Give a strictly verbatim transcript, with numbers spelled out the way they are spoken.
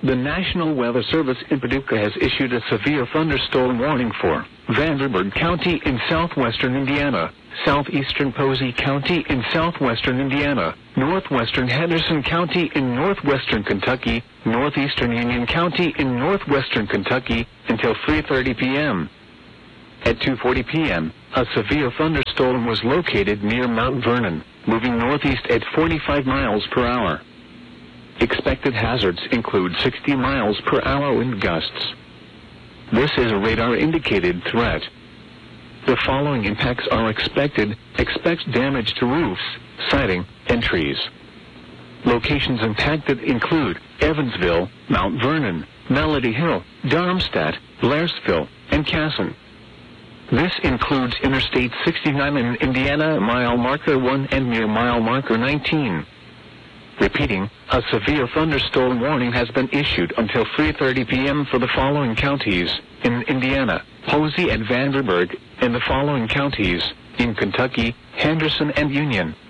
The National Weather Service in Paducah has issued a severe thunderstorm warning for Vanderburgh County in southwestern Indiana, southeastern Posey County in southwestern Indiana, northwestern Henderson County in northwestern Kentucky, northeastern Union County in northwestern Kentucky until three thirty p m At two forty p m, a severe thunderstorm was located near Mount Vernon, moving northeast at forty-five miles per hour. Expected hazards include sixty miles per hour wind gusts. This is a radar-indicated threat. The following impacts are expected. Expect damage to roofs, siding, and trees. Locations impacted include Evansville, Mount Vernon, Melody Hill, Darmstadt, Blairsville, and Casson. This includes Interstate sixty-nine in Indiana, mile marker one and near mile marker nineteen. Repeating, a severe thunderstorm warning has been issued until three thirty p m for the following counties in Indiana, Posey and Vanderburgh, and the following counties in Kentucky, Henderson and Union.